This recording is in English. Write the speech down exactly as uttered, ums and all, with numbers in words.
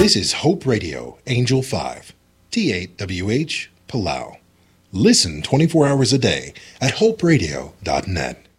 This is Hope Radio, Angel five, T eight W H, Palau. Listen twenty-four hours a day at hope radio dot net.